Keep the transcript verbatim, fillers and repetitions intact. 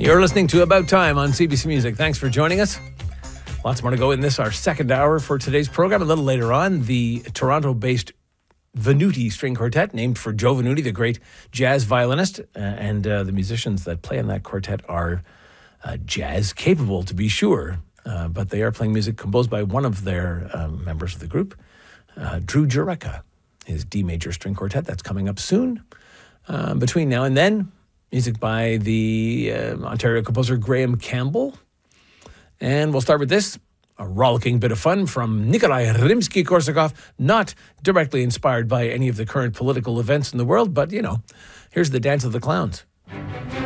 You're listening to About Time on C B C Music. Thanks for joining us. Lots more to go in this, our second hour for today's program. A little later on, the Toronto-based Venuti String Quartet, named for Joe Venuti, the great jazz violinist, uh, and uh, the musicians that play in that quartet are uh, jazz capable, to be sure, uh, but they are playing music composed by one of their um, members of the group, uh, Drew Jurecka, his D major string quartet. That's coming up soon. Uh, between now and then, music by the uh, Ontario composer Graham Campbell. And we'll start with this, a rollicking bit of fun from Nikolai Rimsky-Korsakov, not directly inspired by any of the current political events in the world, but, you know, here's the Dance of the Clowns.